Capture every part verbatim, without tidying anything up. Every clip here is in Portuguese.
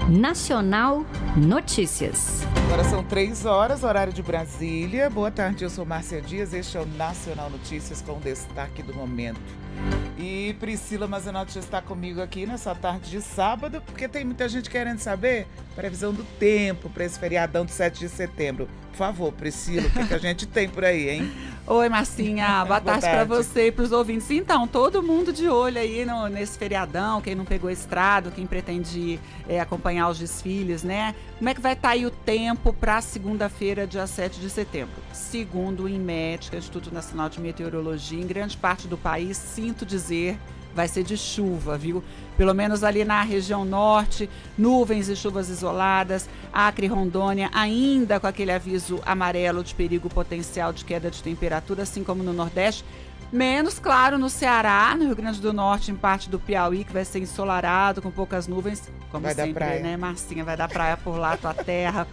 Nacional Notícias. Agora são três horas, horário de Brasília. Boa tarde, eu sou Márcia Dias, este é o Nacional Notícias com o destaque do momento. E Priscila Mazenotti já está comigo aqui nessa tarde de sábado, porque tem muita gente querendo saber previsão do tempo para esse feriadão de sete de setembro. Por favor, Priscila, o que, que a gente tem por aí, hein? Oi, Marcinha, boa tarde, tarde. para você e para os ouvintes. Então, todo mundo de olho aí no, nesse feriadão, quem não pegou estrado, quem pretende é, acompanhar os desfiles, né? Como é que vai estar aí o tempo para segunda-feira, dia sete de setembro? Segundo o INMET, Instituto Nacional de Meteorologia, em grande parte do país, sinto dizer, vai ser de chuva, viu? Pelo menos ali na região norte, nuvens e chuvas isoladas, Acre e Rondônia ainda com aquele aviso amarelo de perigo potencial de queda de temperatura, assim como no Nordeste. Menos, claro, no Ceará, no Rio Grande do Norte, em parte do Piauí, que vai ser ensolarado, com poucas nuvens, como vai sempre, dar praia. né, Marcinha? Vai dar praia por lá, tua terra.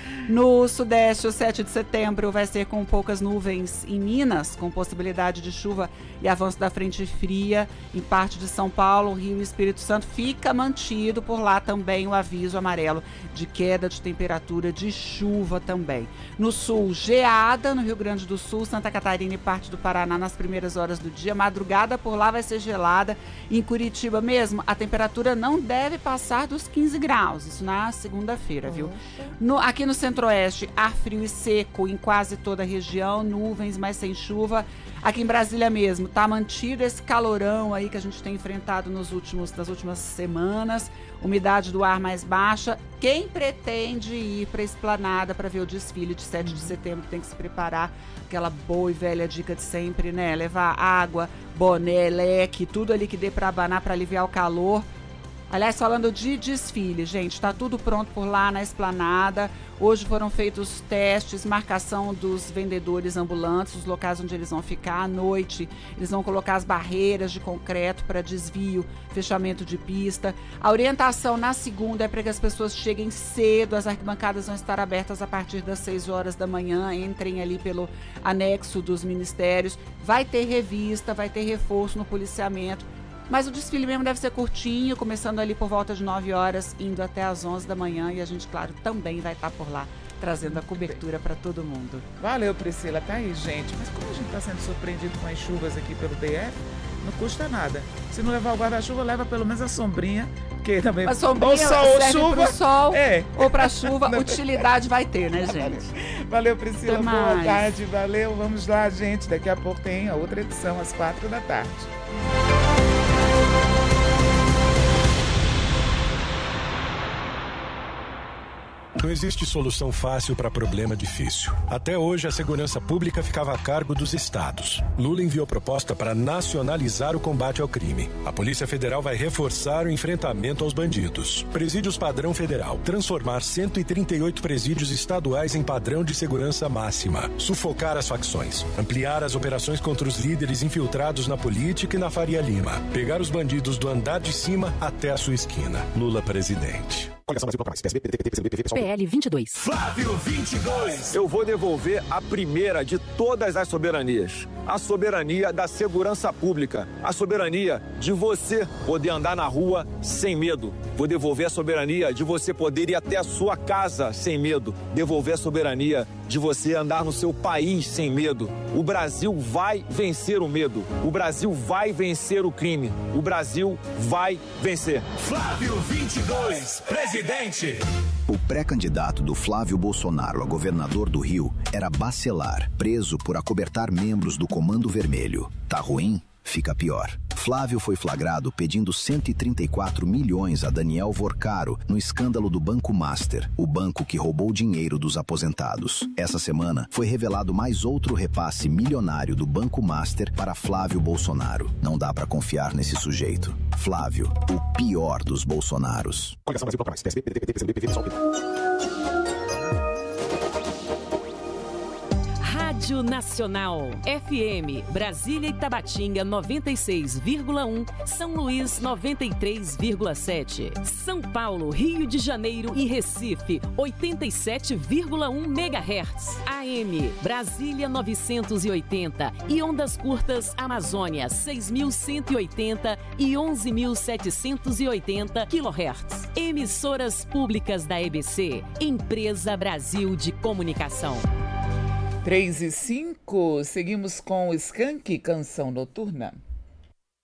No Sudeste, o sete de setembro vai ser com poucas nuvens em Minas, com possibilidade de chuva e avanço da frente fria em parte de São Paulo, Rio e Espírito Santo. Fica mantido por lá também o aviso amarelo de queda de temperatura, de chuva também. No Sul, geada no Rio Grande do Sul, Santa Catarina e parte do Paraná nas primeiras horas do dia. Madrugada por lá vai ser gelada. Em Curitiba mesmo, a temperatura não deve passar dos quinze graus, isso na segunda-feira, viu? No, aqui no Centro-Oeste, ar frio e seco em quase toda a região, nuvens, mas sem chuva. Aqui em Brasília mesmo, tá mantido esse calorão aí que a gente tem enfrentado nos últimos, nas últimas semanas, umidade do ar mais baixa. Quem pretende ir para a Esplanada para ver o desfile de sete de setembro tem que se preparar, aquela boa e velha dica de sempre, né? Levar água, boné, leque, tudo ali que dê para abanar, para aliviar o calor. Aliás, falando de desfile, gente, está tudo pronto por lá na Esplanada. Hoje foram feitos testes, marcação dos vendedores ambulantes, os locais onde eles vão ficar à noite. Eles vão colocar as barreiras de concreto para desvio, fechamento de pista. A orientação na segunda é para que as pessoas cheguem cedo. As arquibancadas vão estar abertas a partir das seis horas da manhã. Entrem ali pelo anexo dos ministérios. Vai ter revista, vai ter reforço no policiamento. Mas o desfile mesmo deve ser curtinho, começando ali por volta de nove horas, indo até às onze da manhã. E a gente, claro, também vai estar por lá, trazendo a cobertura para todo mundo. Valeu, Priscila. Tá aí, gente. Mas como a gente está sendo surpreendido com as chuvas aqui pelo D F, não custa nada. Se não levar o guarda-chuva, leva pelo menos a sombrinha, que também... A sombrinha ou sol, ou serve chuva, pro sol é. ou para chuva, utilidade vai ter, né, gente? Valeu, Priscila. Até Boa mais. tarde. Valeu. Vamos lá, gente. Daqui a pouco tem a outra edição, às quatro da tarde. Não existe solução fácil para problema difícil. Até hoje, a segurança pública ficava a cargo dos estados. Lula enviou proposta para nacionalizar o combate ao crime. A Polícia Federal vai reforçar o enfrentamento aos bandidos. Presídios padrão federal. Transformar cento e trinta e oito presídios estaduais em padrão de segurança máxima. Sufocar as facções. Ampliar as operações contra os líderes infiltrados na política e na Faria Lima. Pegar os bandidos do andar de cima até a sua esquina. Lula presidente. P L vinte e dois. Flávio vinte e dois. Eu vou devolver a primeira de todas as soberanias. A soberania da segurança pública. A soberania de você poder andar na rua sem medo. Vou devolver a soberania de você poder ir até a sua casa sem medo. Devolver a soberania de você andar no seu país sem medo. O Brasil vai vencer o medo. O Brasil vai vencer o crime. O Brasil vai vencer. Flávio vinte e dois, presidente. O pré-candidato do Flávio Bolsonaro a governador do Rio era Bacelar, preso por acobertar membros do Comando Vermelho. Tá ruim? Fica pior. Flávio foi flagrado pedindo cento e trinta e quatro milhões a Daniel Vorcaro no escândalo do Banco Master, o banco que roubou dinheiro dos aposentados. Essa semana foi revelado mais outro repasse milionário do Banco Master para Flávio Bolsonaro. Não dá pra confiar nesse sujeito. Flávio, o pior dos Bolsonaros. Rádio Nacional, F M, Brasília e Tabatinga noventa e seis vírgula um, São Luís noventa e três vírgula sete, São Paulo, Rio de Janeiro e Recife oitenta e sete vírgula um megahertz, A M, Brasília novecentos e oitenta e ondas curtas Amazônia seis mil cento e oitenta e onze mil setecentos e oitenta quilohertz. Emissoras Públicas da E B C, Empresa Brasil de Comunicação. três e cinco, seguimos com o Skank, Canção Noturna.